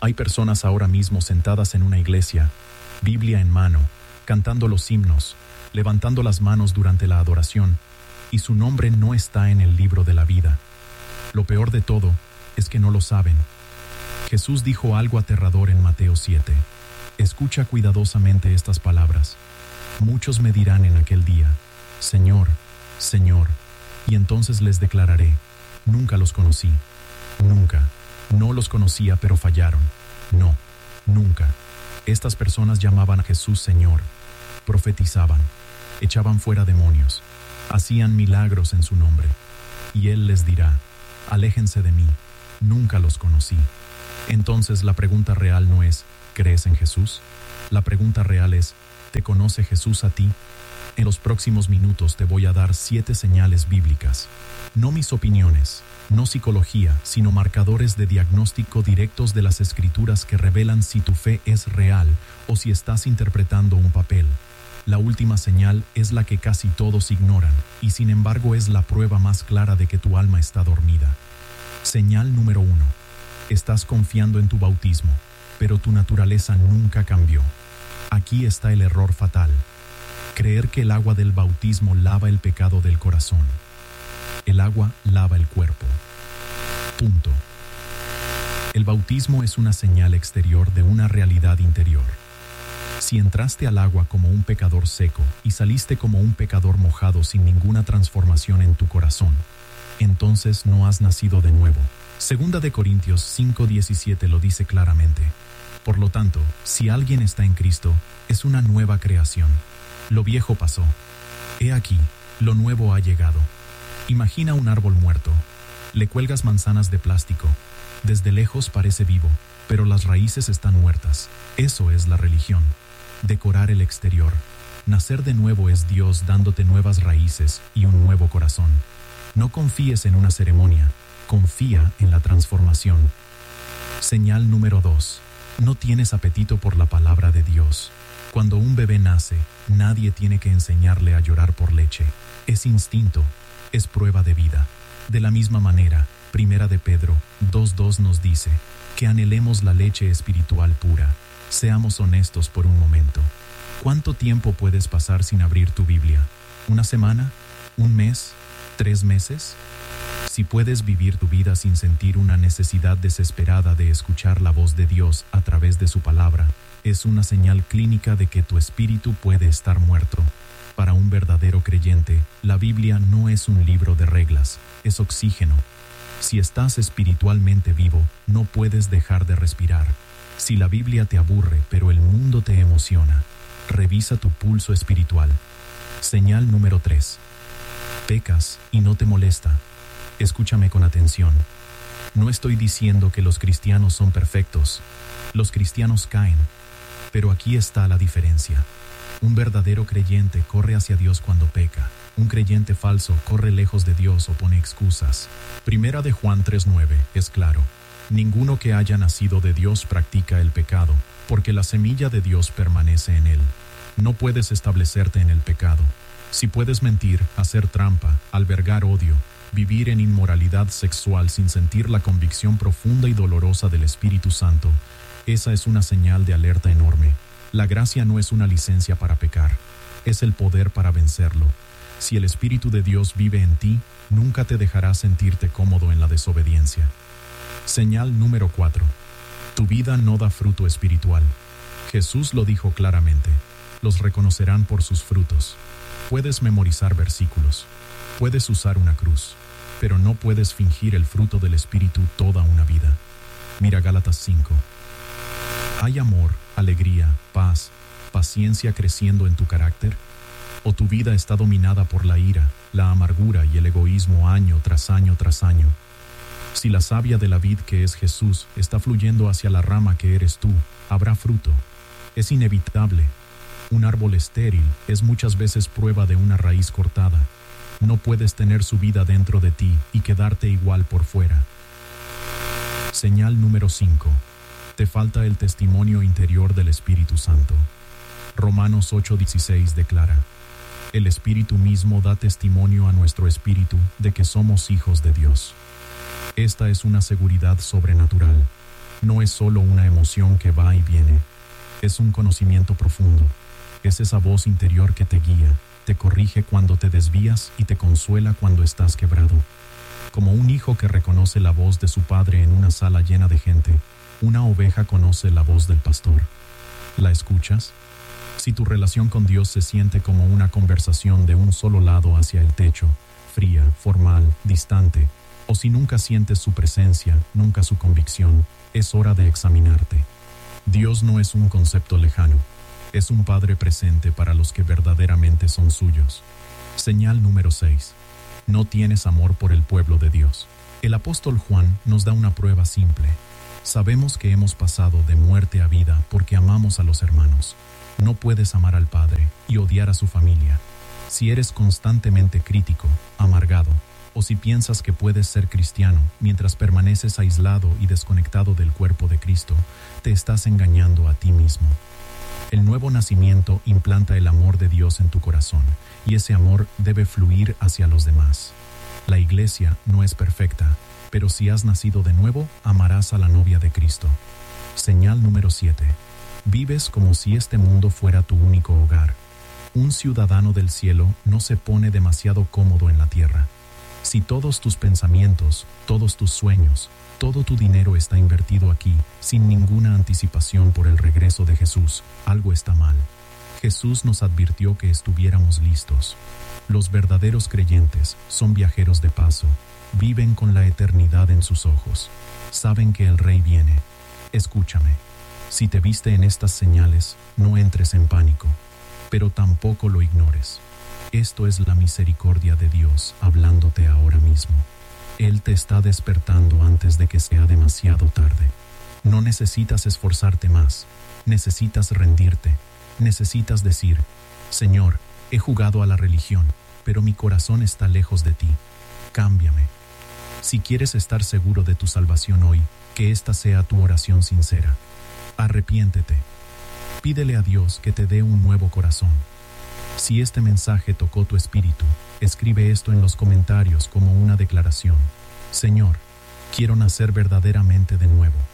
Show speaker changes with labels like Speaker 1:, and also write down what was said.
Speaker 1: Hay personas ahora mismo sentadas en una iglesia, Biblia en mano, cantando los himnos, levantando las manos durante la adoración, y su nombre no está en el libro de la vida. Lo peor de todo es que no lo saben. Jesús dijo algo aterrador en Mateo 7. Escucha cuidadosamente estas palabras. Muchos me dirán en aquel día, Señor, Señor, y entonces les declararé, nunca los conocí, nunca, no los conocía pero fallaron, no, nunca. Estas personas llamaban a Jesús Señor, profetizaban, echaban fuera demonios, hacían milagros en su nombre, y Él les dirá, aléjense de mí, nunca los conocí. Entonces la pregunta real no es, ¿crees en Jesús? La pregunta real es, ¿te conoce Jesús a ti? En los próximos minutos te voy a dar 7 señales bíblicas. No mis opiniones, no psicología, sino marcadores de diagnóstico directos de las Escrituras que revelan si tu fe es real o si estás interpretando un papel. La última señal es la que casi todos ignoran, y sin embargo es la prueba más clara de que tu alma está dormida. Señal número 1. Estás confiando en tu bautismo, pero tu naturaleza nunca cambió. Aquí está el error fatal. Creer que el agua del bautismo lava el pecado del corazón. El agua lava el cuerpo. Punto. El bautismo es una señal exterior de una realidad interior. Si entraste al agua como un pecador seco y saliste como un pecador mojado sin ninguna transformación en tu corazón, entonces no has nacido de nuevo. Segunda de Corintios 5:17 lo dice claramente. Por lo tanto, si alguien está en Cristo, es una nueva creación. Lo viejo pasó. He aquí, lo nuevo ha llegado. Imagina un árbol muerto. Le cuelgas manzanas de plástico. Desde lejos parece vivo, pero las raíces están muertas. Eso es la religión. Decorar el exterior. Nacer de nuevo es Dios dándote nuevas raíces y un nuevo corazón. No confíes en una ceremonia. Confía en la transformación. Señal número 2. No tienes apetito por la palabra de Dios. Cuando un bebé nace, nadie tiene que enseñarle a llorar por leche. Es instinto, es prueba de vida. De la misma manera, Primera de Pedro 2:2 nos dice que anhelemos la leche espiritual pura. Seamos honestos por un momento. ¿Cuánto tiempo puedes pasar sin abrir tu Biblia? ¿Una semana? ¿Un mes? ¿3 meses? Si puedes vivir tu vida sin sentir una necesidad desesperada de escuchar la voz de Dios a través de su palabra, es una señal clínica de que tu espíritu puede estar muerto. Para un verdadero creyente, la Biblia no es un libro de reglas, es oxígeno. Si estás espiritualmente vivo, no puedes dejar de respirar. Si la Biblia te aburre, pero el mundo te emociona, revisa tu pulso espiritual. Señal número 3. Pecas y no te molesta. Escúchame con atención. No estoy diciendo que los cristianos son perfectos. Los cristianos caen. Pero aquí está la diferencia. Un verdadero creyente corre hacia Dios cuando peca. Un creyente falso corre lejos de Dios o pone excusas. Primera de Juan 3:9 es claro. Ninguno que haya nacido de Dios practica el pecado, porque la semilla de Dios permanece en él. No puedes establecerte en el pecado. Si puedes mentir, hacer trampa, albergar odio, vivir en inmoralidad sexual sin sentir la convicción profunda y dolorosa del Espíritu Santo, esa es una señal de alerta enorme. La gracia no es una licencia para pecar, es el poder para vencerlo. Si el Espíritu de Dios vive en ti, nunca te dejará sentirte cómodo en la desobediencia. Señal número 4. Tu vida no da fruto espiritual. Jesús lo dijo claramente. Los reconocerán por sus frutos. Puedes memorizar versículos. Puedes usar una cruz. Pero no puedes fingir el fruto del Espíritu toda una vida. Mira Gálatas 5. ¿Hay amor, alegría, paz, paciencia creciendo en tu carácter? ¿O tu vida está dominada por la ira, la amargura y el egoísmo año tras año tras año? Si la savia de la vid que es Jesús está fluyendo hacia la rama que eres tú, habrá fruto. Es inevitable. Un árbol estéril es muchas veces prueba de una raíz cortada. No puedes tener su vida dentro de ti y quedarte igual por fuera. Señal número 5. Te falta el testimonio interior del Espíritu Santo. Romanos 8:16 declara: el Espíritu mismo da testimonio a nuestro espíritu de que somos hijos de Dios. Esta es una seguridad sobrenatural. No es solo una emoción que va y viene, es un conocimiento profundo. Es esa voz interior que te guía, te corrige cuando te desvías y te consuela cuando estás quebrado. Como un hijo que reconoce la voz de su padre en una sala llena de gente, una oveja conoce la voz del pastor. ¿La escuchas? Si tu relación con Dios se siente como una conversación de un solo lado hacia el techo, fría, formal, distante, o si nunca sientes su presencia, nunca su convicción, es hora de examinarte. Dios no es un concepto lejano, es un Padre presente para los que verdaderamente son suyos. Señal número 6. No tienes amor por el pueblo de Dios. El apóstol Juan nos da una prueba simple. Sabemos que hemos pasado de muerte a vida porque amamos a los hermanos. No puedes amar al Padre y odiar a su familia. Si eres constantemente crítico, amargado, o si piensas que puedes ser cristiano mientras permaneces aislado y desconectado del cuerpo de Cristo, te estás engañando a ti mismo. El nuevo nacimiento implanta el amor de Dios en tu corazón, y ese amor debe fluir hacia los demás. La iglesia no es perfecta, pero si has nacido de nuevo, amarás a la novia de Cristo. Señal número 7. Vives como si este mundo fuera tu único hogar. Un ciudadano del cielo no se pone demasiado cómodo en la tierra. Si todos tus pensamientos, todos tus sueños, todo tu dinero está invertido aquí, sin ninguna anticipación por el regreso de Jesús, algo está mal. Jesús nos advirtió que estuviéramos listos. Los verdaderos creyentes son viajeros de paso, viven con la eternidad en sus ojos. Saben que el Rey viene. Escúchame. Si te viste en estas señales, no entres en pánico, pero tampoco lo ignores. Esto es la misericordia de Dios hablándote ahora mismo. Él te está despertando antes de que sea demasiado tarde. No necesitas esforzarte más, necesitas rendirte, necesitas decir, Señor, he jugado a la religión, pero mi corazón está lejos de ti. Cámbiame. Si quieres estar seguro de tu salvación hoy, que esta sea tu oración sincera. Arrepiéntete. Pídele a Dios que te dé un nuevo corazón. Si este mensaje tocó tu espíritu, escribe esto en los comentarios como una declaración. Señor, quiero nacer verdaderamente de nuevo.